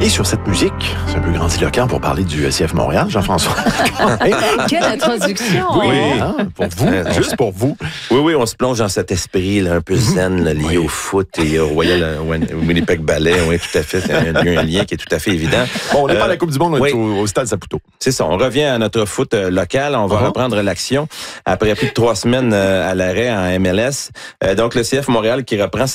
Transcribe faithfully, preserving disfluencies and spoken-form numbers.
Et sur cette musique, c'est un peu grandiloquent pour parler du C F Montréal, Jean-François. Quelle introduction! Oui, hein, pour vous, juste pour vous. Oui, oui, on se plonge dans cet esprit là, un peu zen, là, lié oui. au foot et au Royal Winnipeg Ballet. Oui, tout à fait. C'est un, un lien qui est tout à fait évident. Bon, on n'est euh, pas à la Coupe du Monde, on oui. est au, au Stade Saputo. C'est ça. On revient à notre foot euh, local. On va uh-huh. reprendre l'action après plus de trois semaines euh, à l'arrêt en M L S. Euh, donc, le C F Montréal qui reprend